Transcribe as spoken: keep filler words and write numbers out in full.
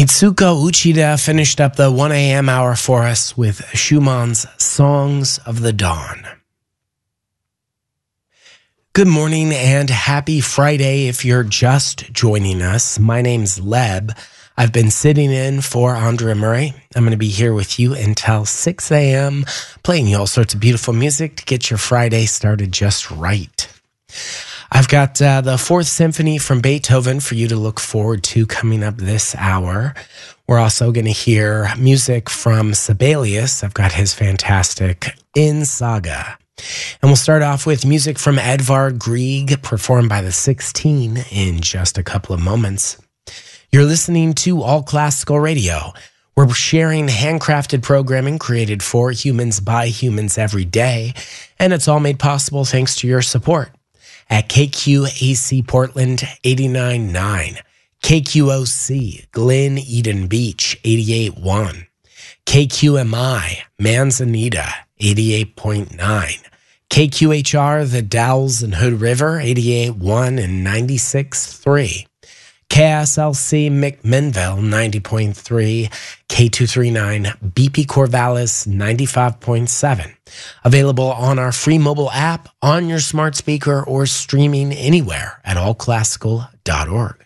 Mitsuko Uchida finished up the one a.m. hour for us with Schumann's Songs of the Dawn. Good morning and happy Friday if you're just joining us. My name's Leb. I've been sitting in for Andrea Murray. I'm going to be here with you until six a.m., playing you all sorts of beautiful music to get your Friday started just right. I've got uh, the Fourth Symphony from Beethoven for you to look forward to coming up this hour. We're also going to hear music from Sibelius. I've got his fantastic In Saga. And we'll start off with music from Edvard Grieg, performed by the sixteen in just a couple of moments. You're listening to All Classical Radio. We're sharing handcrafted programming created for humans by humans every day, and it's all made possible thanks to your support. At K Q A C Portland eighty-nine point nine, K Q O C Glen Eden Beach eighty-eight point one, K Q M I Manzanita eighty-eight point nine, K Q H R The Dalles and Hood River eighty-eight point one and ninety-six point three, K S L C McMinnville ninety point three, K two thirty-nine B P Corvallis ninety-five point seven. Available on our free mobile app, on your smart speaker, or streaming anywhere at all classical dot org.